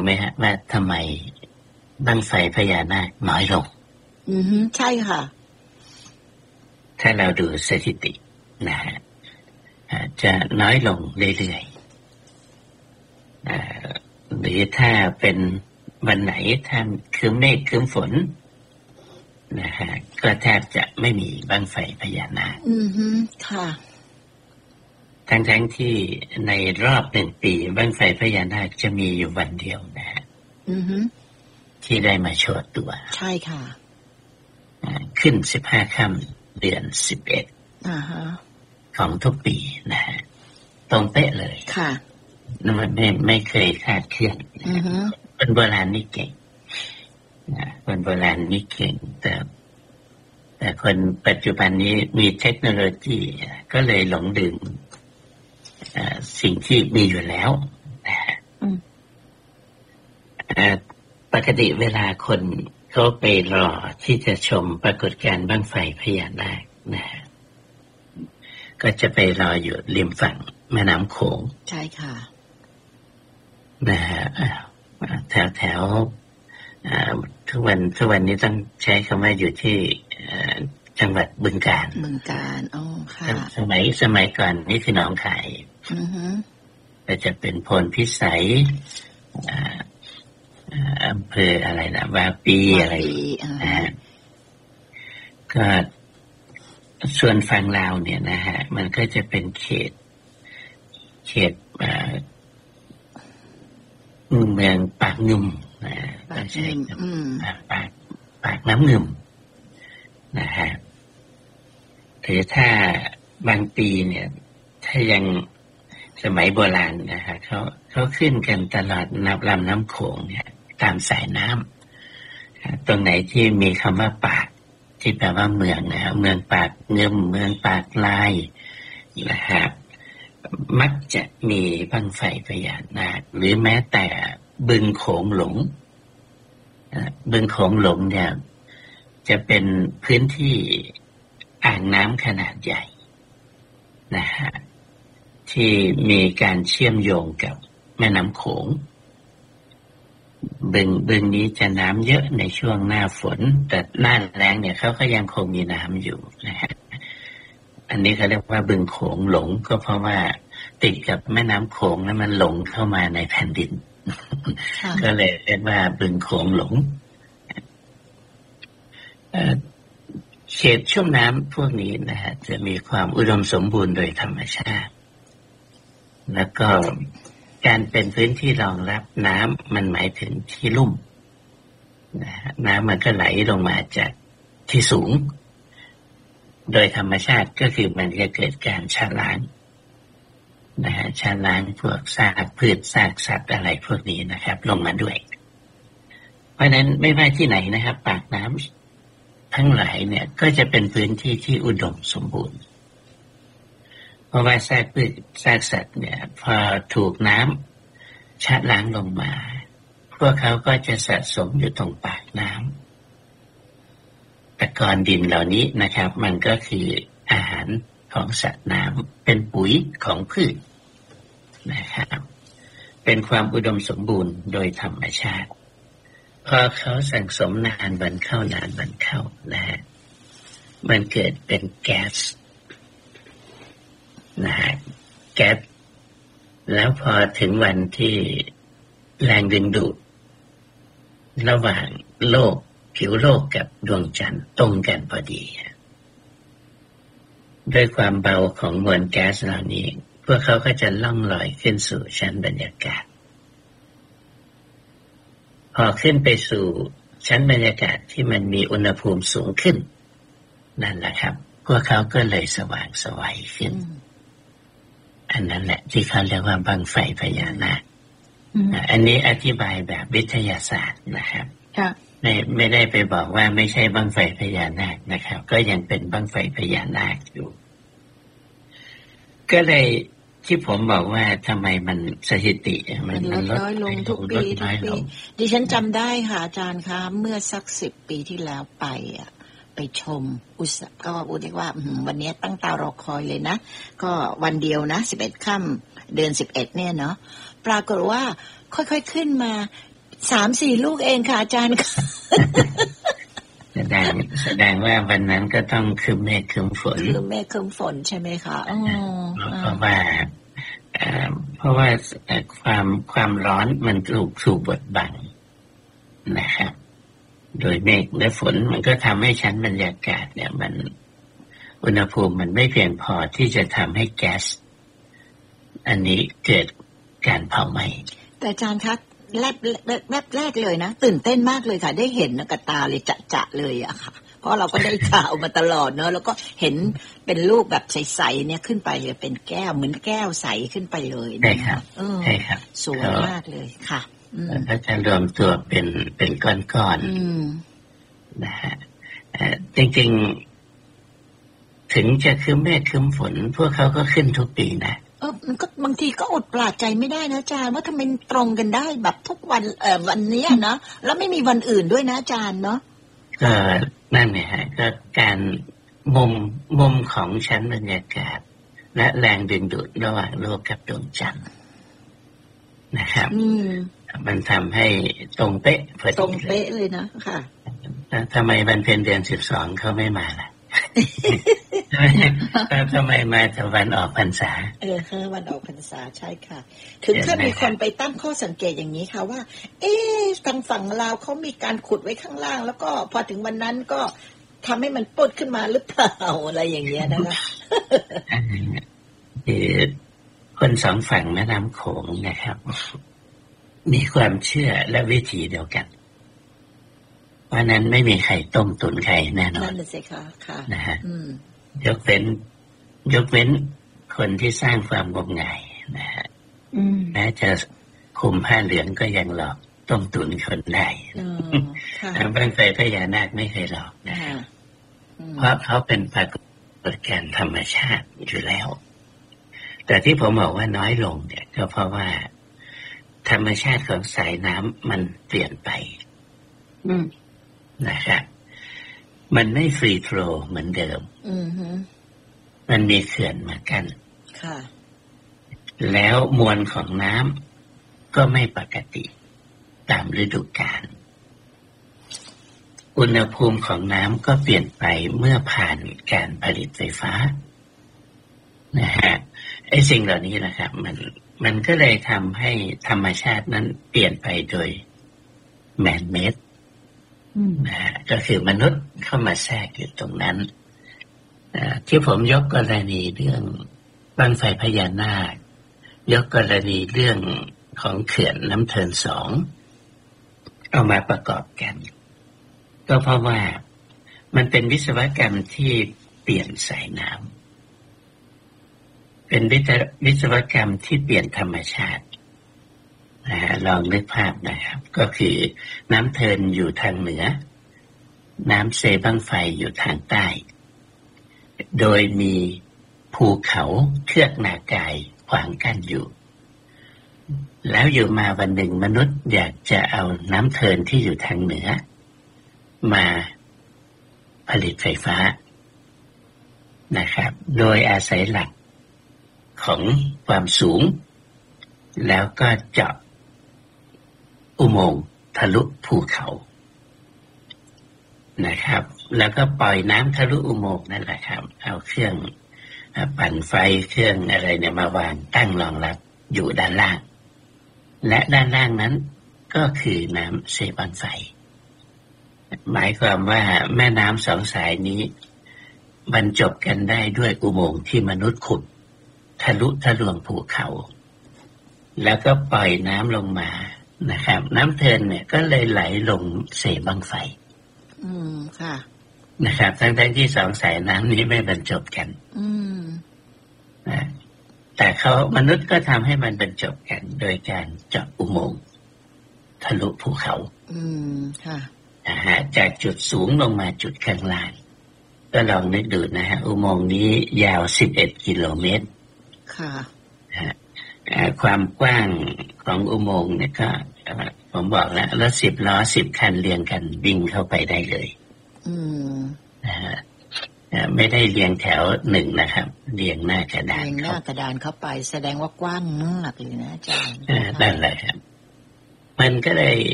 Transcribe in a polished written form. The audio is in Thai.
ไหมฮะว่าทำไมบั้งไฟพญานาคน้อยลงใช่ค่ะถ้าเราดูสถิตินะฮะจะน้อยลงเรื่อยๆหรือถ้าเป็นวันไหนถ้าคืมเมฆคืมฝนนะฮะก็แทบจะไม่มีบั้งไฟพญานาคค่ะทั้งที่ในรอบ1 ปีบั้งไฟพญานาคจะมีอยู่วันเดียวนะฮะที่ได้มาโชว์ตัวใช่ค่ะขึ้น15 ค่ำเดือน11ของทุกปีนะฮะตรงเป๊ะเลยค่ะมันไม่เคยคลาดเคลื่อนคนโบราณนี่เก่งคนโบราณนี่เก่งแต่คนปัจจุบันนี้มีเทคโนโลยีก็เลยหลงลืมสิ่งที่มีอยู่แล้วปกติเวลาคนเขาไปรอที่จะชมปรากฏการณ์บั้งไฟพญานาคนะก็จะไปรออยู่ริมฝั่งแม่น้ำโขงใช่ค่ะนะฮะแถวทุกวันนี้ต้องใช้คำว่าอยู่ที่จังหวัดบึงกาฬอ๋อค่ะสมัยก่อนนี่คือหนองคายก็จะเป็นโพนพิสัยอำเภออะไรนะวาปีอะไรก็ส่วนฝั่งลาวเนี่ยนะฮะมันก็จะเป็นเขตเมืองปากงึมต้องใช้ปากน้ำงึมนะฮะหรือถ้าบางปีเนี่ยถ้ายังสมัยโบราณนะฮะเขาขึ้นกันตลอดลำน้ำโขงเนี่ยตามสายน้ำตรงไหนที่มีคำว่าปากที่แปลว่าเมืองนะฮะเมืองปากเงิมเมืองปากลายนะฮะมักจะมีบั้งไฟพญานาคหรือแม้แต่บึงโขงหลงบึงโขงหลงเนี่ยจะเป็นพื้นที่อ่างน้ำขนาดใหญ่นะฮะที่มีการเชื่อมโยงกับแม่น้ำโขงบึงนี้จะน้ำเยอะในช่วงหน้าฝนแต่หน้าแล้งเนี่ยเขาก็ยังคงมีน้ำอยู่นะฮะอันนี้เขาเรียกว่าบึงโขงหลงก็เพราะว่าติดกับแม่น้ำโขงแล้วมันหลงเข้ามาในแผ่นดินก็เลยเรียกว่าบึงโขงหลงเขตชุ่มน้ำพวกนี้นะฮะจะมีความอุดมสมบูรณ์โดยธรรมชาติแล้วก็การเป็นพื้นที่รองรับน้ำมันหมายถึงที่ลุ่มนะฮะน้ำมันก็ไหลลงมาจากที่สูงโดยธรรมชาติก็คือมันจะเกิดการชะล้างนะฮะชะล้างพวกซากพืชซากสัตว์อะไรพวกนี้นะครับลงมาด้วยเพราะนั้นไม่ว่าที่ไหนนะครับปากน้ำทั้งหลายเนี่ยก็จะเป็นพื้นที่ที่อุดมสมบูรณ์เพราะว่าซากพืชซากสัตว์เนี่ยพอถูกน้ำชะล้างลงมาพวกเขาก็จะสะสมอยู่ตรงปากน้ำตะกอนดินเหล่านี้นะครับมันก็คืออาหารของสัตว์น้ำเป็นปุ๋ยของพืชนะครับเป็นความอุดมสมบูรณ์โดยธรรมชาติพอเขาสั่งสมนานวันเข้นะฮะมันเกิดเป็นแก๊สนะฮะแก๊สแล้วพอถึงวันที่แรงดึงดูดระหว่างโลกผิวโลกกับดวงจันทร์ตรงกันพอดีด้วยความเบาของมวลแก๊สเหล่านี้พวกเขาก็จะล่องลอยขึ้นสู่ชั้นบรรยากาศพอขึ้นไปสู่ชั้นบรรยากาศที่มันมีอุณหภูมิสูงขึ้นนั่นแหละครับพวกเขาก็เลยสว่างไสวขึ้นอันนั้นแหละที่เขาเรียกว่าบั้งไฟพญานาคอันนี้อธิบายแบบวิทยาศาสตร์นะครับไม่ได้ไปบอกว่าไม่ใช่บั้งไฟพญานาคนะครับก็ยังเป็นบั้งไฟพญานาคอยู่ก็เลยที่ผมบอกว่าทำไมมันสถิติมันลดน้อยลงทุกปีดิฉันจำได้ค่ะอาจารย์คะเมื่อสัก10 ปีที่แล้วไปชมก็เรียกว่าวันนี้ตั้งตารอคอยเลยนะก็วันเดียวนะ11 ค่ำเดือน11เนี่ยเนาะปรากฏว่าค่อยๆขึ้นมา 3-4 ลูกเองค่ะอาจารย์ค่ะแสดงว่าวันนั้นก็ต้องครึ้มเมฆครึ้มฝนครึ้มเมฆครึ้มฝนใช่ไหมคะเพราะว่าความร้อนมันถูกบดบังนะครับโดยเมฆและฝนมันก็ทำให้ชั้นบรรยากาศเนี่ยมันอุณหภูมิมันไม่เพียงพอที่จะทำให้แก๊สอันนี้เกิดการเผาไหม้แต่อาจารย์คะแรกเลยนะตื่นเต้นมากเลยค่ะได้เห็นกับตาเลยจะเลยอะค่ะเพราะเราก็ได้ข่าวมาตลอดเนอะแล้วก็เห็นเป็นลูกแบบใสๆเนี่ยขึ้นไปเลยเป็นแก้วเหมือนแก้วใสขึ้นไปเลยใช่ครับใช่ครับสวยมากเลยค่ะก็จะรวมตัวเป็นก้อนๆนะฮะจริงๆถึงจะคืมเมฆคืมฝนพวกเขาก็ขึ้นทุกปีนะมันก็บางทีก็อดปลาดใจไม่ได้นะอาจารย์ว่าทำไมตรงกันได้แบบทุกวันวันนี้นะแล้วไม่มีวันอื่นด้วยนะอาจารย์เนาะก็นั่นไงฮะก็การมุมของชั้นบรรยากาศและแรงดึงดูดระหว่างโลกกับดวงจันทร์นะครับมันทำให้ตรงเป๊ะพอดีตรงเป๊ะเลยนะค่ะทำไมวันเพ็ญเดือน12เขาไม่มาล่ะทำไมมาแต่วันออกพรรษาวันออกพรรษาใช่ค่ะถึงขั้นมีคนไปตั้งข้อสังเกตอย่างนี้ค่ะว่าทางฝั่งลาวเขามีการขุดไว้ข้างล่างแล้วก็พอถึงวันนั้นก็ทำให้มันปุดขึ้นมาหรือเปล่าอะไรอย่างเงี้ยนะคะคนสองฝั่งแม่น้ำโขงนะครับมีความเชื่อและวิธีเดียวกันเพราะนั้นไม่มีใครต้มตุ๋นใครแน่นอนนั่นสิค่ะค่ะนะฮะยกเว้นคนที่สร้างความงมงายนะฮะแม้จะคุมผ้าเหลืองก็ยังหลอกต้มตุ๋นคนได้บ้างไฟพญานาคไม่เคยหลอกนะฮะเพราะเขาเป็นปรากฏการณ์ธรรมชาติอยู่แล้วแต่ที่ผมบอกว่าน้อยลงเนี่ยก็เพราะว่าธรรมชาติของสายน้ำมันเปลี่ยนไปนะครับมันไม่ฟรีโฟลว์เหมือนเดิมมันมีเขื่อนมากั้นแล้วมวลของน้ำก็ไม่ปกติตามฤดูกาลอุณหภูมิของน้ำก็เปลี่ยนไปเมื่อผ่านการผลิตไฟฟ้านะฮะไอ้สิ่งเหล่านี้นะครับมันก็เลยทำให้ธรรมชาตินั้นเปลี่ยนไปโดยแมนเมดนะฮะก็คือมนุษย์เข้ามาแทรกอยู่ตรงนั้นที่ผมยกกรณีเรื่องบั้งไฟพญานาคยกกรณีเรื่องของเขื่อนน้ำเทิน2เอามาประกอบกันก็เพราะว่ามันเป็นวิศวกรรมที่เปลี่ยนสายน้ำเป็นวิศวกรรมที่เปลี่ยนธรรมชาติลองนึกภาพนะครับก็คือน้ำเทินอยู่ทางเหนือน้ำเซบั้งไฟอยู่ทางใต้โดยมีภูเขาเทือกนากายขวางกั้นอยู่แล้วอยู่มาวันหนึ่งมนุษย์อยากจะเอาน้ำเทินที่อยู่ทางเหนือมาผลิตไฟฟ้านะครับโดยอาศัยหลักของความสูงแล้วก็เจาะอุโมงค์ทะลุภูเขานะครับแล้วก็ปล่อยน้ำทะลุอุโมงค์นั่นแหละครับเอาเครื่องปั่นไฟเครื่องอะไรเนี่ยมาวางตั้งรองรับอยู่ด้านล่างและด้านล่างนั้นก็คือน้ำเซบั้งไฟหมายความว่าแม่น้ำสองสายนี้บรรจบกันได้ด้วยอุโมงค์ที่มนุษย์ขุดทะลุทะลวงภูเขาแล้วก็ปล่อยน้ำลงมานะครับน้ำเทินเนี่ยก็เลยไหลลงเซบั้งไฟค่ะนะครับทั้งที่สองสายน้ำนี้ไม่บรรจบกันนะแต่มนุษย์ก็ทำให้มันบรรจบกันโดยการเจาะอุโมงค์ทะลุภูเขาค่ะนะฮะจากจุดสูงลงมาจุดข้างล่างก็ลองนึกดูนะฮะอุโมงค์นี้ยาว11 กิโลเมตรค่ะความกว้างของอุโมงค์เนี่ยก็ผมบอกแล้วรถ10 ล้อ10 คันเรียงกันวิ่งเข้าไปได้เลยนะฮะไม่ได้เรียงแถวหนึ่งนะครับเรียงหน้ากระดานหน้ากระดานเข้าไปแสดงว่ากว้างมากเลยนะอาจารย์นั่นแหละครับมันก็เลย